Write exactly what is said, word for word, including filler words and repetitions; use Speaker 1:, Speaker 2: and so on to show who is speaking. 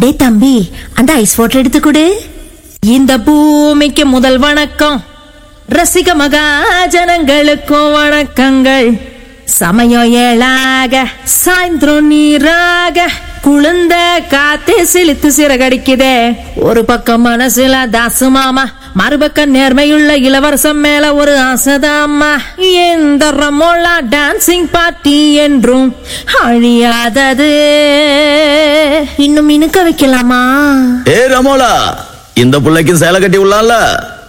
Speaker 1: டே தம்பி, அந்த ice water எடுத்து கொடு. இந்த பூமிக்கு முதல் வணக்கம், ரசிக மகாஜனங்களுக்கும் வணக்கங்கள். சமயம் ஏழாக சாயந்திரம் நீராக குளிர்ந்த காத்து சிலித்து சிறகடிக்குதே. ஒரு பக்கம் மனசுல தாசு மாமா, மறுபக்கம் நேர்மையுள்ள இளவரசம் மேல ஒரு ஆசைதாம்மா. எந்த ரமோலா டான்சிங் பார்ட்டி என்றும் அழியாதது. இன்னும் இனுக்க வைக்கலாமா?
Speaker 2: ஏ ரமோலா, இந்த பிள்ளைக்கு சேலை கட்டி உள்ளால